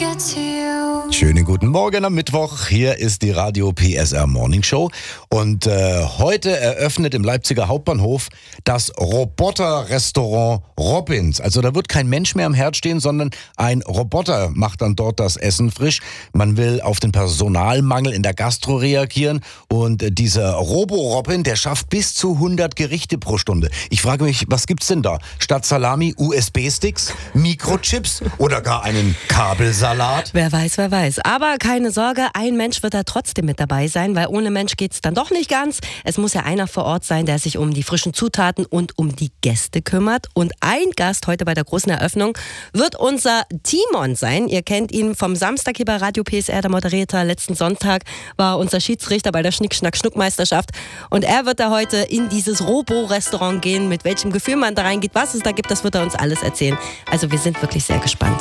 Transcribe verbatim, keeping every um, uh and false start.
get to you. Schönen guten Morgen am Mittwoch. Hier ist die Radio P S R Morning Show. Und äh, heute eröffnet im Leipziger Hauptbahnhof das Roboter-Restaurant Robins. Also da wird kein Mensch mehr am Herd stehen, sondern ein Roboter macht dann dort das Essen frisch. Man will auf den Personalmangel in der Gastro reagieren. Und äh, dieser Robo-Robin, der schafft bis zu hundert Gerichte pro Stunde. Ich frage mich, was gibt's denn da? Statt Salami U S B-Sticks, Mikrochips oder gar einen Kabelsalat? Wer weiß, wer weiß. Aber keine Sorge, ein Mensch wird da trotzdem mit dabei sein, weil ohne Mensch geht's dann doch nicht ganz. Es muss ja einer vor Ort sein, der sich um die frischen Zutaten und um die Gäste kümmert. Und ein Gast heute bei der großen Eröffnung wird unser Timon sein. Ihr kennt ihn vom Samstag hier bei Radio P S R, der Moderator. Letzten Sonntag war unser Schiedsrichter bei der Schnick-Schnack-Schnuck-Meisterschaft. Und er wird da heute in dieses Robo-Restaurant gehen. Mit welchem Gefühl man da reingeht, was es da gibt, das wird er uns alles erzählen. Also wir sind wirklich sehr gespannt.